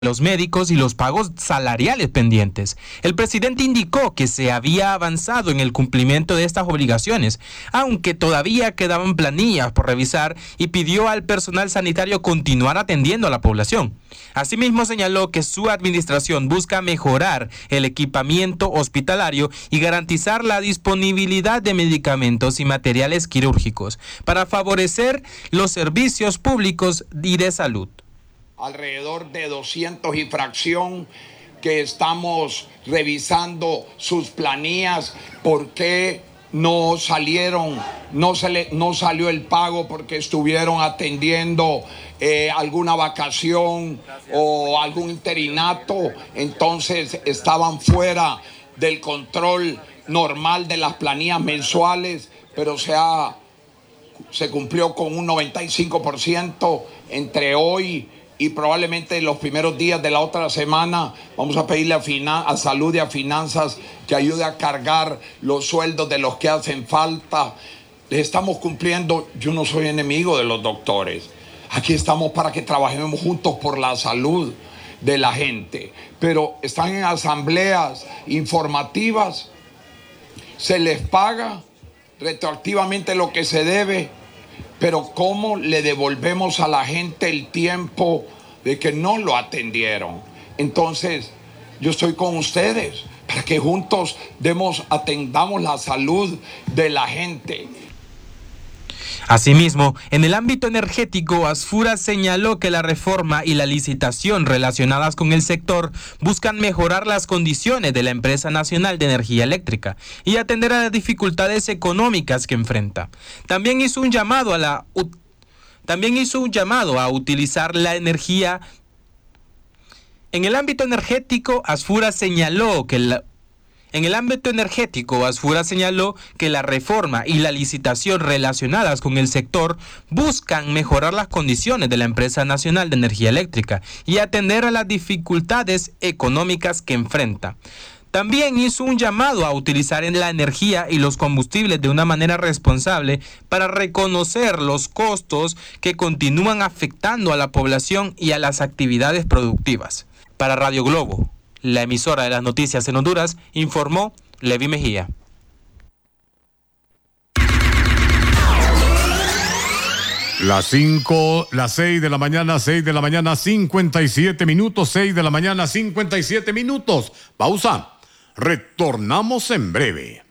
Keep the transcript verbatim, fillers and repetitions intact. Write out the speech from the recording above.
los médicos y los pagos salariales pendientes. El presidente indicó que se había avanzado en el cumplimiento de estas obligaciones, aunque todavía quedaban planillas por revisar, y pidió al personal sanitario continuar atendiendo a la población. Asimismo, señaló que su administración busca mejorar el equipamiento hospitalario y garantizar la disponibilidad de medicamentos y materiales quirúrgicos para favorecer los servicios públicos y de salud. Alrededor de doscientos y fracción que estamos revisando sus planillas, por qué no salieron, no, se le, no salió el pago porque estuvieron atendiendo eh, alguna vacación o algún interinato, entonces estaban fuera del control normal de las planillas mensuales, pero se, ha, se cumplió con un noventa y cinco por ciento entre hoy y probablemente en los primeros días de la otra semana. Vamos a pedirle a, Finan- a Salud y a Finanzas que ayude a cargar los sueldos de los que hacen falta. Les estamos cumpliendo. Yo no soy enemigo de los doctores. Aquí estamos para que trabajemos juntos por la salud de la gente. Pero están en asambleas informativas, se les paga retroactivamente lo que se debe. Pero ¿cómo le devolvemos a la gente el tiempo de que no lo atendieron? Entonces, yo estoy con ustedes para que juntos demos, atendamos la salud de la gente. Asimismo, en el ámbito energético, Asfura señaló que la reforma y la licitación relacionadas con el sector buscan mejorar las condiciones de la empresa nacional de energía eléctrica y atender a las dificultades económicas que enfrenta. También hizo un llamado a la también hizo un llamado a utilizar la energía. En el ámbito energético, Asfura señaló que la En el ámbito energético, Asfura señaló que la reforma y la licitación relacionadas con el sector buscan mejorar las condiciones de la empresa nacional de energía eléctrica y atender a las dificultades económicas que enfrenta. También hizo un llamado a utilizar la energía y los combustibles de una manera responsable para reconocer los costos que continúan afectando a la población y a las actividades productivas. Para Radio Globo, la emisora de las noticias en Honduras, informó Levi Mejía. Las cinco, las seis de la mañana, seis de la mañana, cincuenta y siete minutos, seis de la mañana, cincuenta y siete minutos. Pausa. Retornamos en breve.